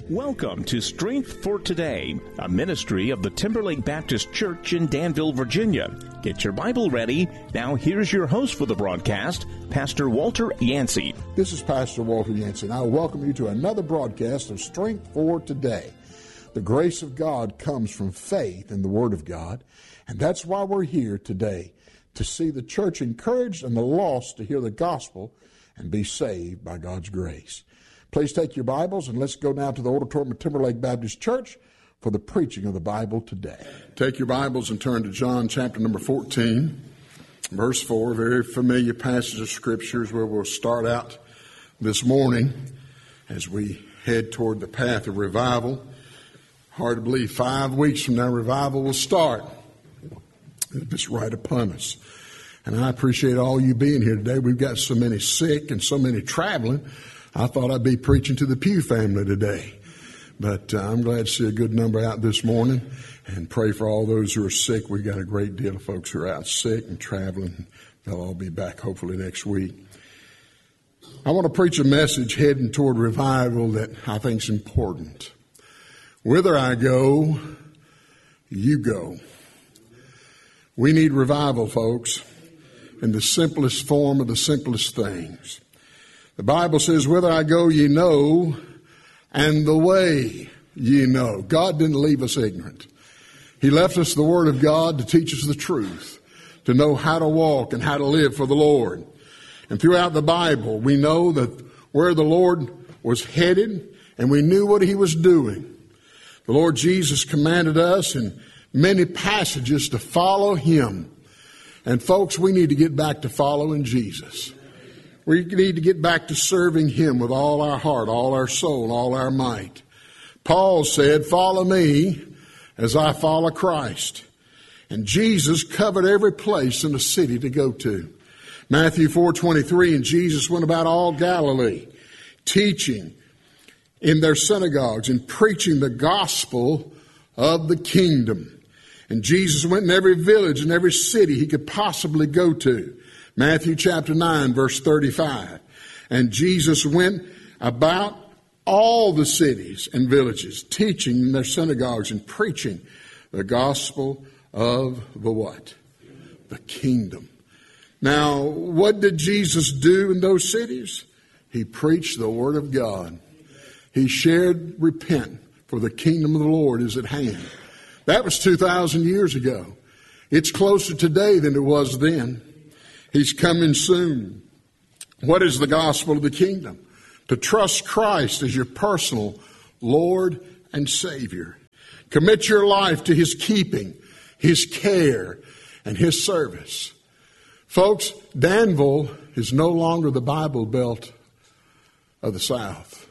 Welcome to Strength for Today, a ministry of the Timberlake Baptist Church in Danville, Virginia. Get your Bible ready. Now here's your host for the broadcast, Pastor Walter Yancey. This is Pastor Walter Yancey, and I welcome you to another broadcast of Strength for Today. The grace of God comes from faith in the Word of God, and that's why we're here today, to see the church encouraged and the lost to hear the gospel and be saved by God's grace. Please take your Bibles and let's go now to the auditorium of Timberlake Baptist Church for the preaching of the Bible today. Take your Bibles and turn to John chapter number 14, verse 4, a very familiar passage of scriptures where we'll start out this morning as we head toward the path of revival. Hard to believe 5 weeks from now revival will start. It's right upon us. And I appreciate all you being here today. We've got so many sick and so many traveling. I thought I'd be preaching to the Pugh family today, but I'm glad to see a good number out this morning, and pray for all those who are sick. We've got a great deal of folks who are out sick and traveling. They'll all be back hopefully next week. I want to preach a message heading toward revival that I think is important. Whither I go, you go. We need revival, folks, in the simplest form of the simplest things. The Bible says, whither I go ye know, and the way ye know. God didn't leave us ignorant. He left us the Word of God to teach us the truth, to know how to walk and how to live for the Lord. And throughout the Bible, we know that where the Lord was headed, and we knew what He was doing. The Lord Jesus commanded us in many passages to follow Him. And folks, we need to get back to following Jesus. We need to get back to serving Him with all our heart, all our soul, all our might. Paul said, follow me as I follow Christ. And Jesus covered every place in the city to go to. Matthew 4:23, and Jesus went about all Galilee, teaching in their synagogues and preaching the gospel of the kingdom. And Jesus went in every village and every city He could possibly go to. Matthew chapter 9, verse 35. And Jesus went about all the cities and villages, teaching in their synagogues and preaching the gospel of the what? The kingdom. Now, what did Jesus do in those cities? He preached the Word of God. He shared, repent, for the kingdom of the Lord is at hand. That was 2,000 years ago. It's closer today than it was then. He's coming soon. What is the gospel of the kingdom? To trust Christ as your personal Lord and Savior. Commit your life to His keeping, His care, and His service. Folks, Danville is no longer the Bible Belt of the South.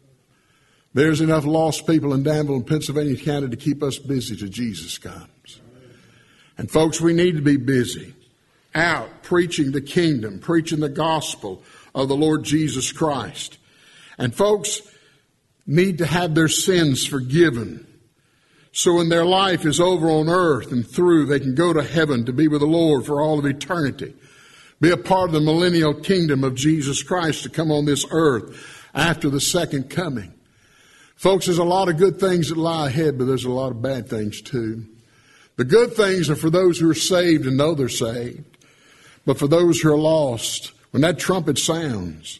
There's enough lost people in Danville and Pennsylvania County to keep us busy till Jesus comes. And folks, we need to be busy. Out preaching the kingdom, preaching the gospel of the Lord Jesus Christ. And folks need to have their sins forgiven. So when their life is over on earth and through, they can go to heaven to be with the Lord for all of eternity. Be a part of the millennial kingdom of Jesus Christ to come on this earth after the second coming. Folks, there's a lot of good things that lie ahead, but there's a lot of bad things too. The good things are for those who are saved and know they're saved. But for those who are lost, when that trumpet sounds,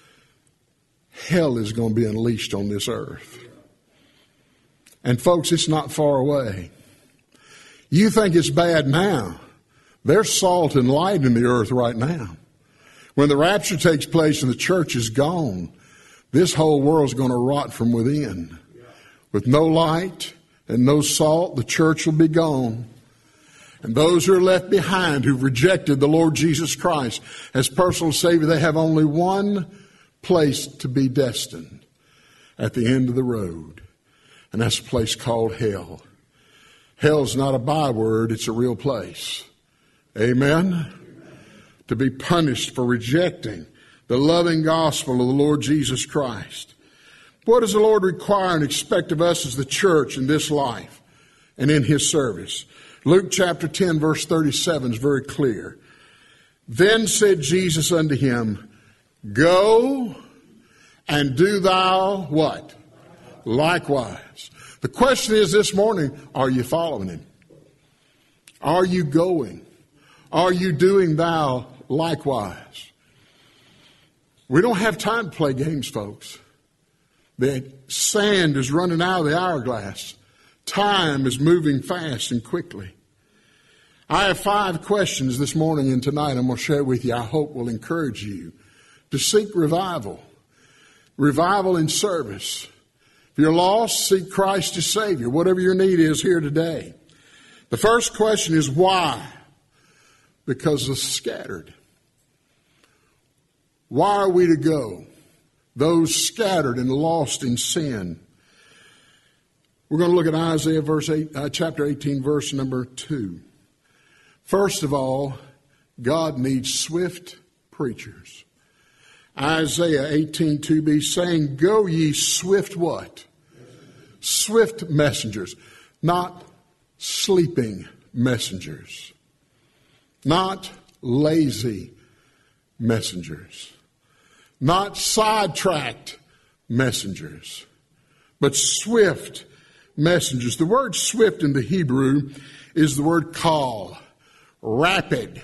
hell is going to be unleashed on this earth. And folks, it's not far away. You think it's bad now. There's salt and light in the earth right now. When the rapture takes place and the church is gone, this whole world is going to rot from within. With no light and no salt, the church will be gone. And those who are left behind who've rejected the Lord Jesus Christ as personal Savior, they have only one place to be destined at the end of the road. And that's a place called hell. Hell's not a byword, it's a real place. Amen? To be punished for rejecting the loving gospel of the Lord Jesus Christ. What does the Lord require and expect of us as the church in this life and in His service? Luke chapter 10, verse 37 is very clear. Then said Jesus unto him, Go and do thou what? likewise. The question is this morning, are you following him? Are you going? Are you doing thou likewise? We don't have time to play games, folks. The sand is running out of the hourglass. Time is moving fast and quickly. I have 5 questions this morning and tonight I'm going to share with you. I hope will encourage you to seek revival. Revival in service. If you're lost, seek Christ as Savior. Whatever your need is here today. The first question is why? Because of scattered. Why are we to go? Those scattered and lost in sin. We're going to look at Isaiah chapter 18, verse number 2. First of all, God needs swift preachers. Isaiah 18:2b saying, go ye swift what? Swift messengers, not sleeping messengers, not lazy messengers, not sidetracked messengers, but swift messengers. The word swift in the Hebrew is the word call, rapid,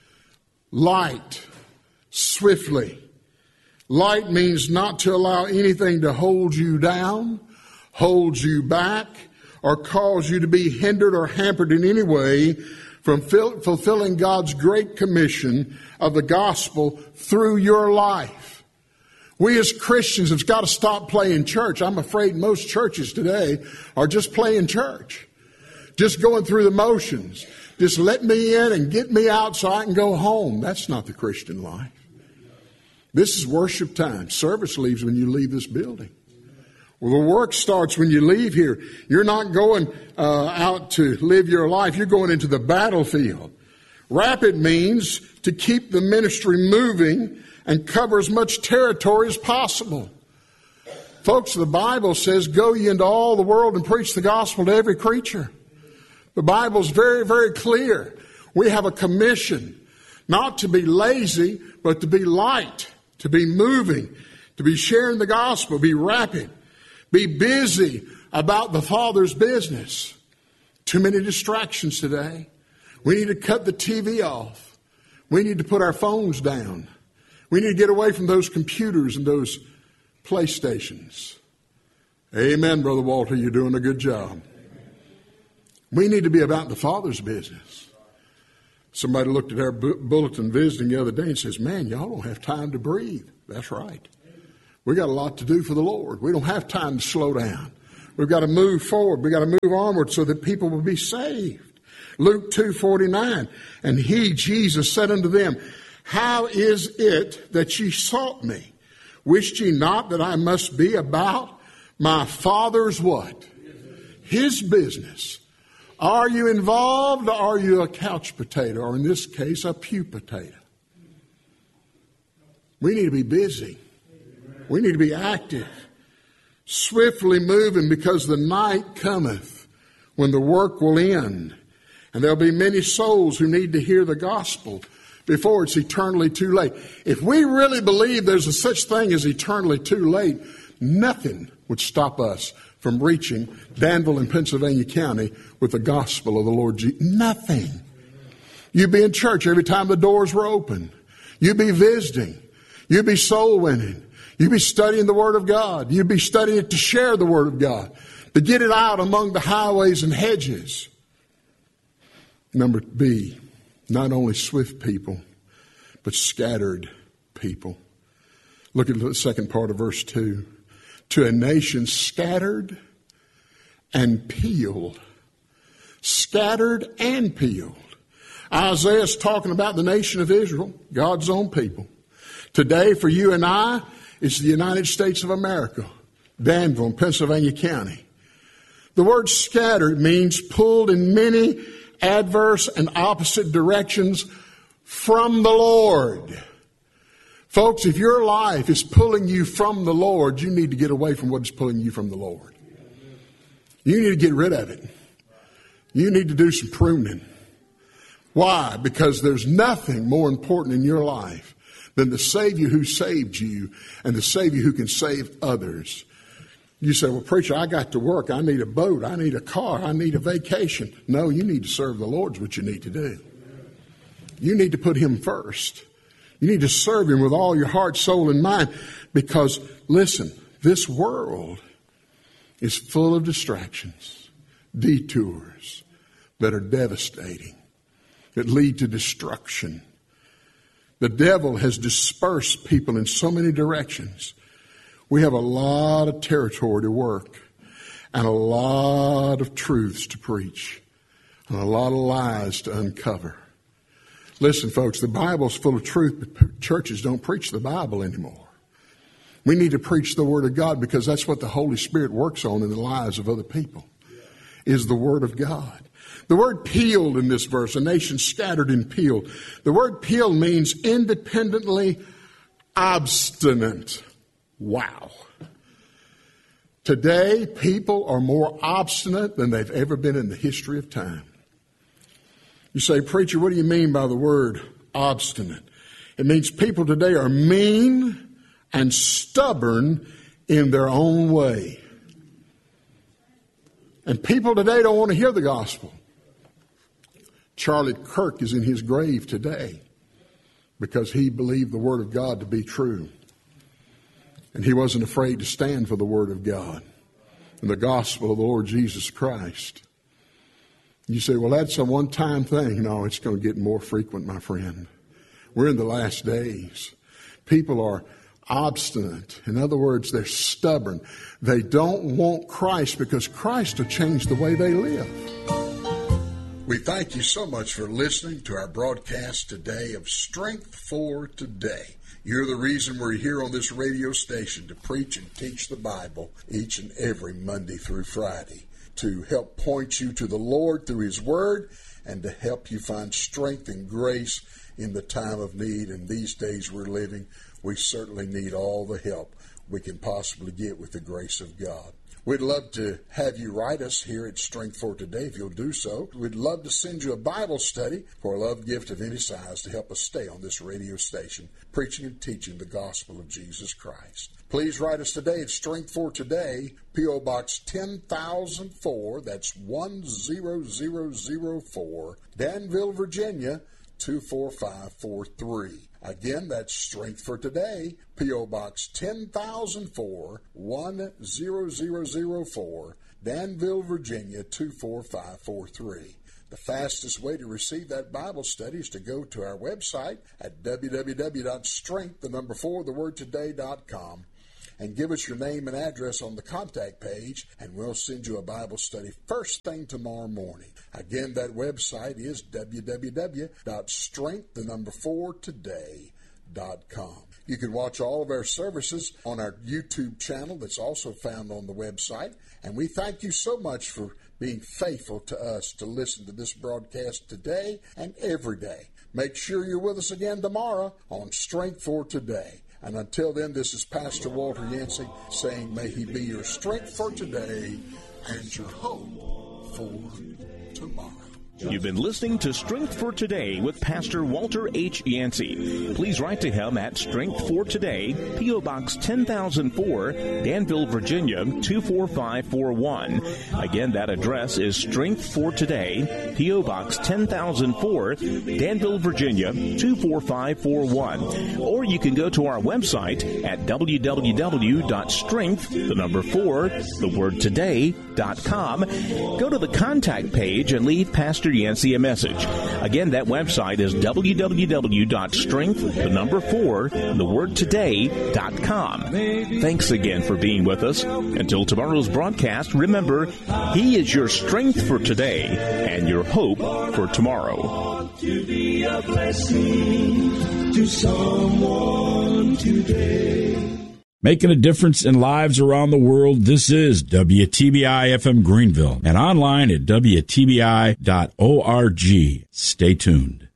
light, swiftly. Light means not to allow anything to hold you down, hold you back, or cause you to be hindered or hampered in any way from fulfilling God's great commission of the gospel through your life. We as Christians have got to stop playing church. I'm afraid most churches today are just playing church. Just going through the motions. Just let me in and get me out so I can go home. That's not the Christian life. This is worship time. Service leaves when you leave this building. Well, the work starts when you leave here. You're not going out to live your life. You're going into the battlefield. Rapid means to keep the ministry moving and cover as much territory as possible. Folks, the Bible says, go ye into all the world and preach the gospel to every creature. The Bible's very, very clear. We have a commission not to be lazy, but to be light, to be moving, to be sharing the gospel, be rapid, be busy about the Father's business. Too many distractions today. We need to cut the TV off. We need to put our phones down. We need to get away from those computers and those PlayStations. Amen, Brother Walter. You're doing a good job. We need to be about the Father's business. Somebody looked at our bulletin visiting the other day and says, man, y'all don't have time to breathe. That's right. We got a lot to do for the Lord. We don't have time to slow down. We've got to move forward. We've got to move onward so that people will be saved. Luke 2:49, and he, Jesus, said unto them, how is it that ye sought me? Wished ye not that I must be about my Father's what? His business. Are you involved or are you a couch potato, or in this case, a pew potato? We need to be busy. We need to be active, swiftly moving, because the night cometh when the work will end. And there'll be many souls who need to hear the gospel before it's eternally too late. If we really believe there's a such thing as eternally too late, nothing would stop us from reaching Danville and Pennsylvania County with the gospel of the Lord Jesus. Nothing. You'd be in church every time the doors were open. You'd be visiting. You'd be soul winning. You'd be studying the Word of God. You'd be studying it to share the Word of God, to get it out among the highways and hedges. Number B, not only swift people, but scattered people. Look at the second part of verse 2. To a nation scattered and peeled. Scattered and peeled. Isaiah's talking about the nation of Israel, God's own people. Today, for you and I, it's the United States of America, Danville, Pennsylvania County. The word scattered means pulled in many adverse and opposite directions from the Lord. Folks, if your life is pulling you from the Lord, you need to get away from what is pulling you from the Lord. You need to get rid of it. You need to do some pruning. Why? Because there's nothing more important in your life than the Savior who saved you and the Savior who can save others. You say, well, preacher, I got to work. I need a boat. I need a car. I need a vacation. No, you need to serve the Lord is what you need to do. You need to put him first. You need to serve him with all your heart, soul, and mind. Because, listen, this world is full of distractions, detours that are devastating, that lead to destruction. The devil has dispersed people in so many directions. We have a lot of territory to work and a lot of truths to preach and a lot of lies to uncover. Listen, folks, the Bible's full of truth, but churches don't preach the Bible anymore. We need to preach the Word of God because that's what the Holy Spirit works on in the lives of other people, is the Word of God. The word peeled in this verse, a nation scattered and peeled. The word peeled means independently obstinate. Wow. Today, people are more obstinate than they've ever been in the history of time. You say, preacher, what do you mean by the word obstinate? It means people today are mean and stubborn in their own way. And people today don't want to hear the gospel. Charlie Kirk is in his grave today because he believed the Word of God to be true. And he wasn't afraid to stand for the Word of God and the gospel of the Lord Jesus Christ. You say, well, that's a one-time thing. No, it's going to get more frequent, my friend. We're in the last days. People are obstinate. In other words, they're stubborn. They don't want Christ because Christ will change the way they live. We thank you so much for listening to our broadcast today of Strength for Today. You're the reason we're here on this radio station to preach and teach the Bible each and every Monday through Friday, to help point you to the Lord through His Word and to help you find strength and grace in the time of need. In these days we're living, we certainly need all the help we can possibly get with the grace of God. We'd love to have you write us here at Strength for Today if you'll do so. We'd love to send you a Bible study for a love gift of any size to help us stay on this radio station, preaching and teaching the gospel of Jesus Christ. Please write us today at Strength for Today, P.O. Box 10,004, that's 10004, Danville, Virginia, 24543. Again, that's Strength for Today, P.O. Box 10,004, 10004, Danville, Virginia, 24543. The fastest way to receive that Bible study is to go to our website at www.strength4today.com and give us your name and address on the contact page, and we'll send you a Bible study first thing tomorrow morning. Again, that website is www.strength4today.com. You can watch all of our services on our YouTube channel that's also found on the website, and we thank you so much for being faithful to us to listen to this broadcast today and every day. Make sure you're with us again tomorrow on Strength for Today. And until then, this is Pastor Walter Yancey saying, may He be your strength for today and your hope for tomorrow. You've been listening to Strength for Today with Pastor Walter H. Yancey. Please write to him at Strength for Today, P.O. Box 10,004, Danville, Virginia, 24541. Again, that address is Strength for Today, P.O. Box 10,004, Danville, Virginia, 24541. Or you can go to our website at www.strength4today.com. Go to the contact page and leave Pastor Yancey a message. Again, that website is www.strength4today.com. Thanks again for being with us. Until tomorrow's broadcast, remember, He is your strength for today and your hope for tomorrow. To be a blessing to someone today. Making a difference in lives around the world, this is WTBI-FM Greenville and online at WTBI.org. Stay tuned.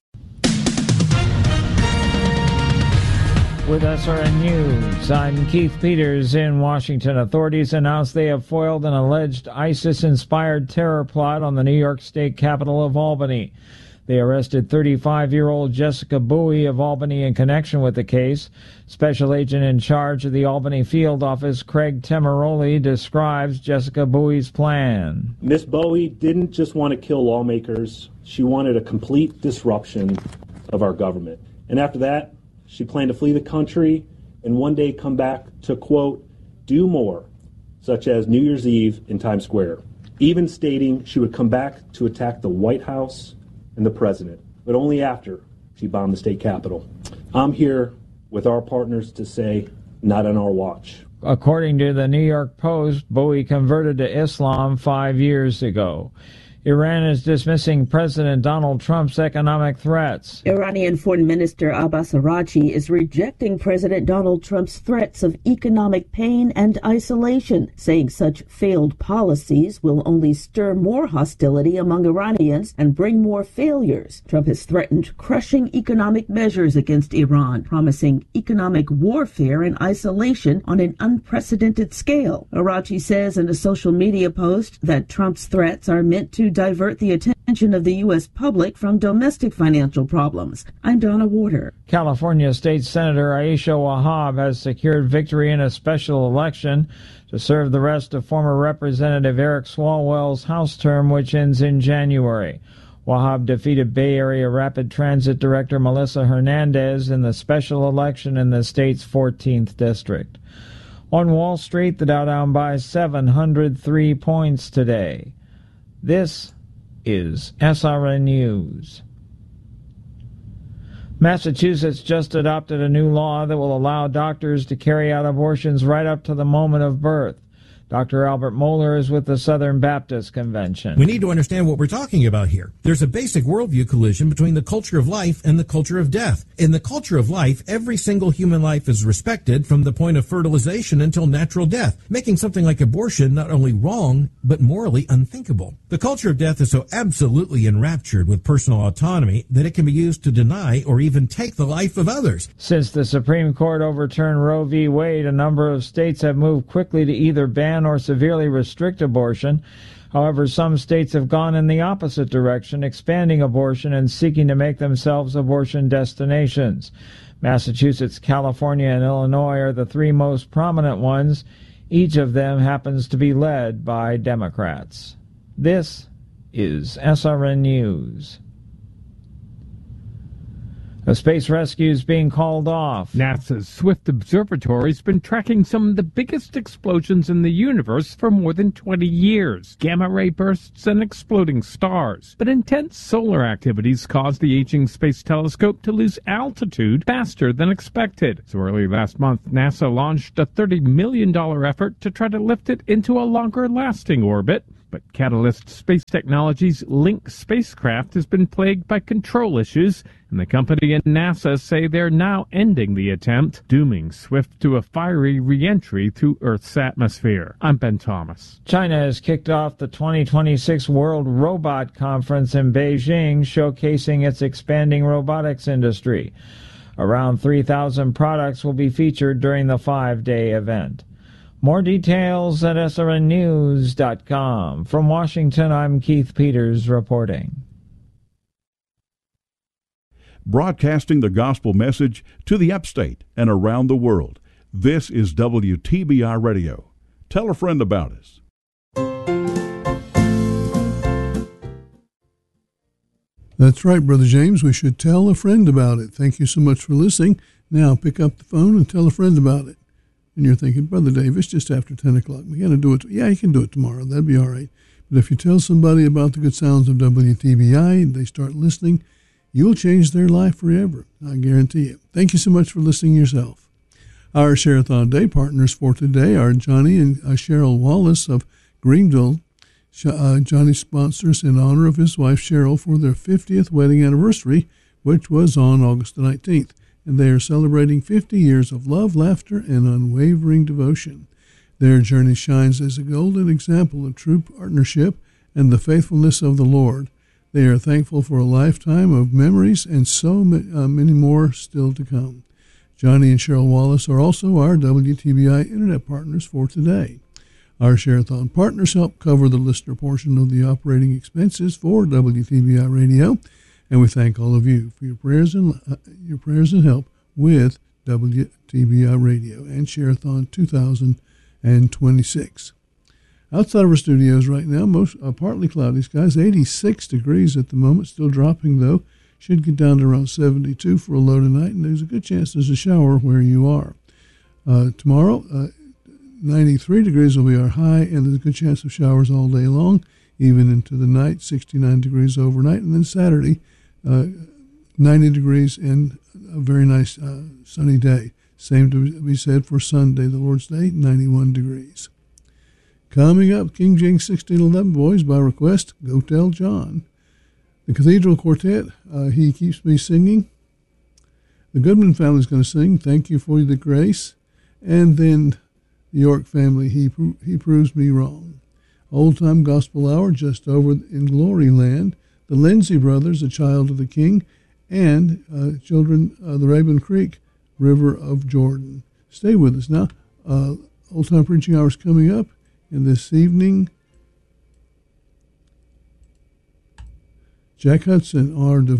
With SRN News, I'm Keith Peters in Washington. Authorities announced they have foiled an alleged ISIS-inspired terror plot on the New York State capital of Albany. They arrested 35-year-old Jessica Bowie of Albany in connection with the case. Special agent in charge of the Albany field office, Craig Temeroli, describes Jessica Bowie's plan. Miss Bowie didn't just want to kill lawmakers. She wanted a complete disruption of our government. And after that, she planned to flee the country and one day come back to, quote, do more, such as New Year's Eve in Times Square, even stating she would come back to attack the White House and the president, but only after she bombed the state capitol. I'm here with our partners to say, not on our watch. According to the New York Post, Bowie converted to Islam 5 years ago. Iran is dismissing President Donald Trump's economic threats. Iranian Foreign Minister Abbas Araghchi is rejecting President Donald Trump's threats of economic pain and isolation, saying such failed policies will only stir more hostility among Iranians and bring more failures. Trump has threatened crushing economic measures against Iran, promising economic warfare and isolation on an unprecedented scale. Araghchi says in a social media post that Trump's threats are meant to divert the attention of the U.S. public from domestic financial problems. I'm Donna Warder. California State Senator Aisha Wahab has secured victory in a special election to serve the rest of former Representative Eric Swalwell's House term, which ends in January. Wahab defeated Bay Area Rapid Transit Director Melissa Hernandez in the special election in the state's 14th district. On Wall Street, the Dow down by 703 points today. This is SRN News. Massachusetts just adopted a new law that will allow doctors to carry out abortions right up to the moment of birth. Dr. Albert Mohler is with the Southern Baptist Convention. We need to understand what we're talking about here. There's a basic worldview collision between the culture of life and the culture of death. In the culture of life, every single human life is respected from the point of fertilization until natural death, making something like abortion not only wrong, but morally unthinkable. The culture of death is so absolutely enraptured with personal autonomy that it can be used to deny or even take the life of others. Since the Supreme Court overturned Roe v. Wade, a number of states have moved quickly to either ban or severely restrict abortion. However, some states have gone in the opposite direction, expanding abortion and seeking to make themselves abortion destinations. Massachusetts, California, and Illinois are the three most prominent ones. Each of them happens to be led by Democrats. This is SRN News. A space rescue is being called off. NASA's Swift Observatory has been tracking some of the biggest explosions in the universe for more than 20 years. Gamma-ray bursts and exploding stars. But intense solar activities caused the aging Space Telescope to lose altitude faster than expected. So early last month, NASA launched a $30 million effort to try to lift it into a longer-lasting orbit. But Catalyst Space Technologies' Link spacecraft has been plagued by control issues, and the company and NASA say they're now ending the attempt, dooming Swift to a fiery re-entry through Earth's atmosphere. I'm Ben Thomas. China has kicked off the 2026 World Robot Conference in Beijing, showcasing its expanding robotics industry. Around 3,000 products will be featured during the 5-day event. More details at srnnews.com. From Washington, I'm Keith Peters reporting. Broadcasting the gospel message to the upstate and around the world. This is WTBI Radio. Tell a friend about us. That's right, Brother James. We should tell a friend about it. Thank you so much for listening. Now pick up the phone and tell a friend about it. And you're thinking, Brother Dave, it's just after 10 o'clock. We got to do it. Yeah, you can do it tomorrow. That'd be all right. But if you tell somebody about the good sounds of WTBI and they start listening, you'll change their life forever. I guarantee you. Thank you so much for listening yourself. Our Share-a-thon Day partners for today are Johnny and Cheryl Wallace of Greenville. Johnny sponsors in honor of his wife Cheryl for their 50th wedding anniversary, which was on August the 19th. And they are celebrating 50 years of love, laughter, and unwavering devotion. Their journey shines as a golden example of true partnership and the faithfulness of the Lord. They are thankful for a lifetime of memories and so many more still to come. Johnny and Cheryl Wallace are also our WTBI Internet partners for today. Our Share-a-thon partners help cover the listener portion of the operating expenses for WTBI Radio. And we thank all of you for your prayers and help with WTBI Radio and Share-a-thon 2026. Outside of our studios right now, partly cloudy skies, 86 degrees at the moment, still dropping though. Should get down to around 72 for a low tonight, and there's a good chance there's a shower where you are. Tomorrow, 93 degrees will be our high, and there's a good chance of showers all day long, even into the night, 69 degrees overnight. And then Saturday, 90 degrees and a very nice sunny day. Same to be said for Sunday, the Lord's Day, 91 degrees. Coming up, King James 1611, boys, by request, Go Tell John. The Cathedral Quartet, He Keeps Me Singing. The Goodman family is going to sing, Thank You for the Grace. And then the York family, He Proves Me Wrong. Old Time Gospel Hour, just over in Glory Land. The Lindsay Brothers, A Child of the King. And children, the Raven Creek, River of Jordan. Stay with us now. Old Time Preaching Hour is coming up. And this evening, Jack Hudson, our